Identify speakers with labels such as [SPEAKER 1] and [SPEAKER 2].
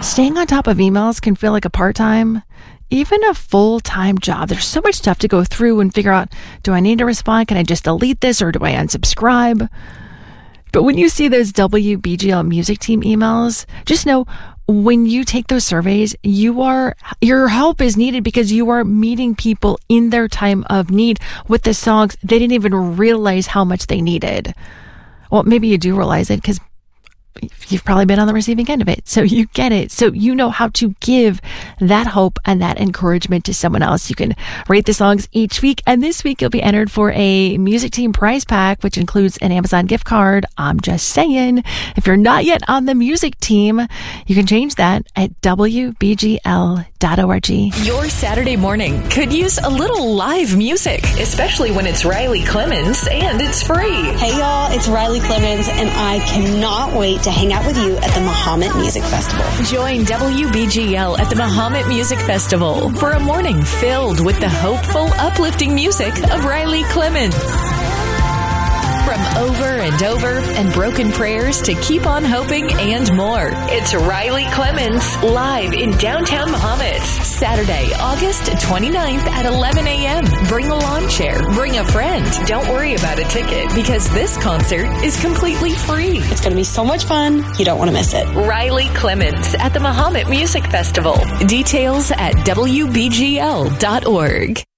[SPEAKER 1] Staying on top of emails can feel like a part-time, even a full-time job. There's so much stuff to go through and figure out, do I need to respond? Can I just delete this or do I unsubscribe? But when you see those WBGL music team emails, just know when you take those surveys, your help is needed because you are meeting people in their time of need with the songs they didn't even realize how much they needed. Well, maybe you do realize it because you've probably been on the receiving end of it. So you get it. So you know how to give that hope and that encouragement to someone else. You can rate the songs each week. And this week you'll be entered for a music team prize pack, which includes an Amazon gift card. I'm just saying, if you're not yet on the music team, you can change that at WBGL.org.
[SPEAKER 2] Your Saturday morning could use a little live music, especially when it's Riley Clemens and it's free.
[SPEAKER 3] Hey y'all, it's Riley Clemens and I cannot wait to hang out with you at the Mahomet Music Festival.
[SPEAKER 2] Join WBGL at the Mahomet Music Festival for a morning filled with the hopeful, uplifting music of Riley Clemens. From Over and Over and Broken Prayers to Keep on Hoping and more. It's Riley Clemens live in downtown Mahomet. Saturday, August 29th at 11 a.m. Bring a lawn chair. Bring a friend. Don't worry about a ticket because this concert is completely free.
[SPEAKER 3] It's going to be so much fun. You don't want to miss it.
[SPEAKER 2] Riley Clemens at the Mahomet Music Festival. Details at WBGL.org.